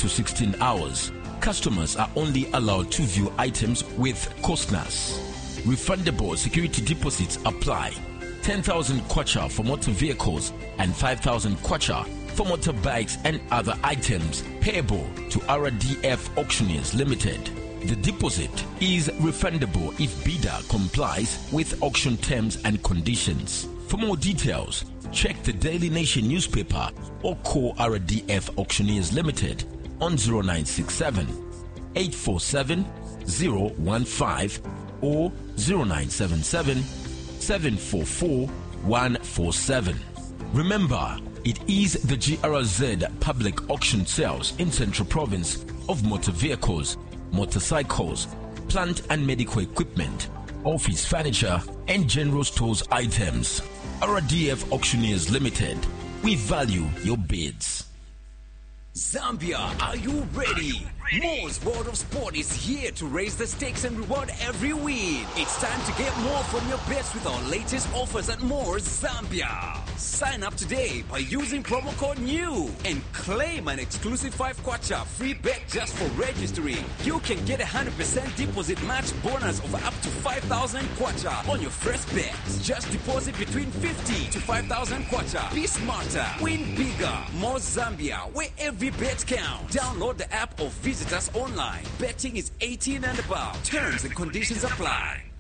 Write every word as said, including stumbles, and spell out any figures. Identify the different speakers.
Speaker 1: to sixteen hours. Customers are only allowed to view items with Costnas. Refundable security deposits apply. ten thousand kwacha for motor vehicles and five thousand kwacha for motorbikes and other items payable to R D F Auctioneers Limited. The deposit is refundable if bidder complies with auction terms and conditions. For more details, check the Daily Nation newspaper or call R D F Auctioneers Limited on zero nine six seven, eight four seven, zero one five or zero nine seven seven, seven four four, one four seven. Remember, it is the G R Z public auction sales in Central Province of motor vehicles, motorcycles, plant and medical equipment, office furniture and general stores items. R D F Auctioneers Limited. We value your bids.
Speaker 2: Zambia, are you ready? Moore's World of Sport is here to raise the stakes and reward every win. It's time to get more from your bets with our latest offers at Moore's Zambia. Sign up today by using promo code NEW and claim an exclusive five kwacha free bet just for registering. You can get a one hundred percent deposit match bonus of up to five thousand kwacha on your first bet. Just deposit between fifty to five thousand kwacha. Be smarter, win bigger. More Zambia, where every bet counts. Download the app or visit us online. Betting is eighteen and above. Terms and conditions apply.